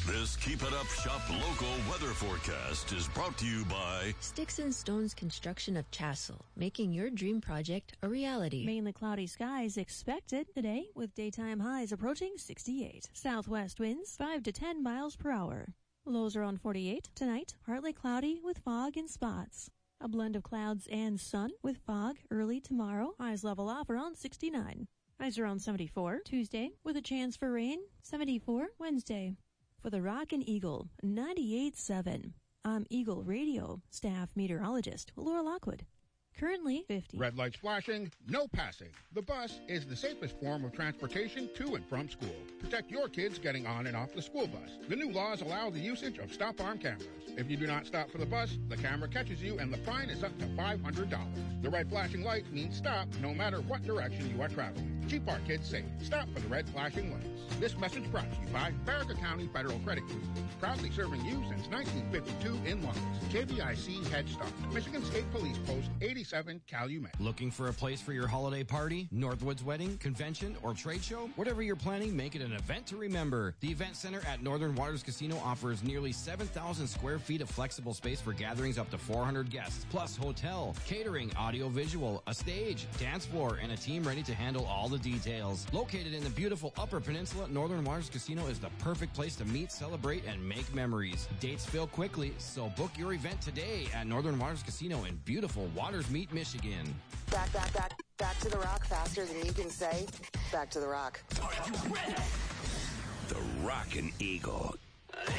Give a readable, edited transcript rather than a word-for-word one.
This Keep It Up Shop local weather forecast is brought to you by Sticks and Stones Construction of Chassel, making your dream project a reality. Mainly cloudy skies expected today, with daytime highs approaching 68. Southwest winds 5 to 10 miles per hour. Lows around 48. Tonight, partly cloudy with fog in spots. A blend of clouds and sun with fog early tomorrow. Highs level off around 69. Highs around 74. Tuesday, with a chance for rain. 74 Wednesday. For the Rockin' Eagle, 98.7. I'm Eagle Radio staff meteorologist Laura Lockwood. Currently 50. Red lights flashing, no passing. The bus is the safest form of transportation to and from school. Protect your kids getting on and off the school bus. The new laws allow the usage of stop-arm cameras. If you do not stop for the bus, the camera catches you and the fine is up to $500. The red flashing light means stop no matter what direction you are traveling. Keep our kids safe. Stop for the red flashing lights. This message brought to you by Farragut County Federal Credit Union. Proudly serving you since 1952 in Lawrence. KBIC Head Start. Michigan State Police Post 87 Calumet. Looking for a place for your holiday party, Northwoods wedding, convention, or trade show? Whatever you're planning, make it an event to remember. The Event Center at Northern Waters Casino offers nearly 7,000 square feet of flexible space for gatherings up to 400 guests, plus hotel, catering, audio-visual, a stage, dance floor, and a team ready to handle all the details. Located in the beautiful Upper Peninsula, Northern Waters Casino is the perfect place to meet, celebrate, and make memories. Dates fill quickly, so book your event today at Northern Waters Casino in beautiful Waters Meet, Michigan. Back to the rock faster than you can say. Back to the rock. Are you ready? The Rockin' Eagle